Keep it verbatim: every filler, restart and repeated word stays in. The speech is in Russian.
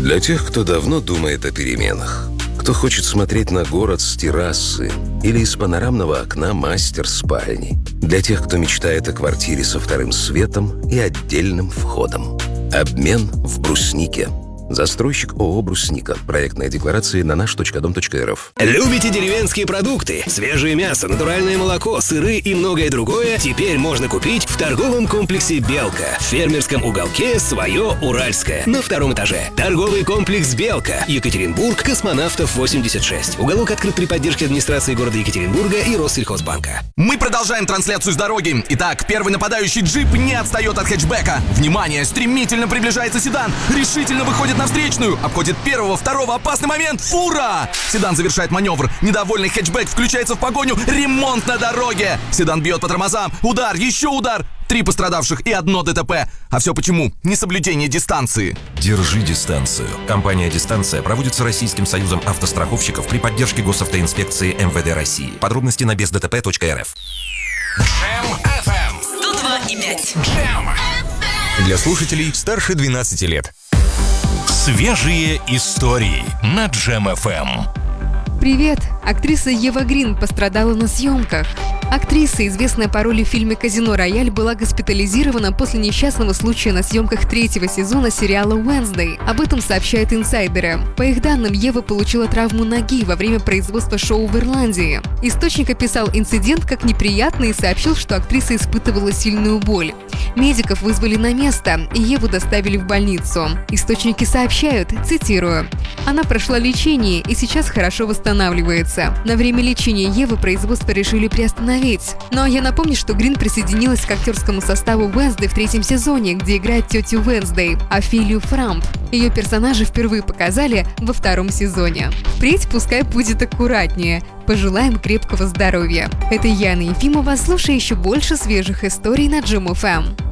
Для тех, кто давно думает о переменах, кто хочет смотреть на город с террасы или из панорамного окна мастер-спальни, для тех, кто мечтает о квартире со вторым светом и отдельным входом. Обмен в бруснике. Застройщик ООО «Брусника». Проектная декларация на наш точка дом точка эр эф. Любите деревенские продукты? Свежее мясо, натуральное молоко, сыры и многое другое теперь можно купить в торговом комплексе «Белка». В фермерском уголке «Свое Уральское» на втором этаже. Торговый комплекс «Белка». Екатеринбург, Космонавтов, восемьдесят шесть. Уголок открыт при поддержке администрации города Екатеринбурга и Россельхозбанка. Мы продолжаем трансляцию с дороги. Итак, первый нападающий джип не отстает от хэтчбека. Внимание, стремительно приближается седан. Решительно выходит на встречную. Обходит первого, второго. Опасный момент. Фура! Седан завершает маневр. Недовольный хэтчбэк включается в погоню. Ремонт на дороге. Седан бьет по тормозам. Удар, еще удар. Три пострадавших и одно ДТП. А все почему? Несоблюдение дистанции. Держи дистанцию. Компания «Дистанция» проводится Российским союзом автостраховщиков при поддержке госавтоинспекции эм вэ дэ России. Подробности на без дэ тэ пэ точка эр эф. Джем эф эм сто два и пять. Джем. Для слушателей старше двенадцати лет. Свежие истории на Джем эф эм. Привет! Актриса Ева Грин пострадала на съемках. Актриса, известная по роли в фильме «Казино Рояль», была госпитализирована после несчастного случая на съемках третьего сезона сериала «Уэнсдей». Об этом сообщают инсайдеры. По их данным, Ева получила травму ноги во время производства шоу в Ирландии. Источник описал инцидент как неприятный и сообщил, что актриса испытывала сильную боль. Медиков вызвали на место, и Еву доставили в больницу. Источники сообщают, цитирую, «Она прошла лечение и сейчас хорошо восстанавливается. На время лечения Евы производство решили приостановить. Но я напомню, что Грин присоединилась к актерскому составу Уэнсдей в третьем сезоне, где играет тетю Уэнсдей, Офелию Фрамп. Ее персонажа впервые показали во втором сезоне. Впредь пускай будет аккуратнее. Пожелаем крепкого здоровья. Это Яна Ефимова. Слушай еще больше свежих историй на Джем эф эм.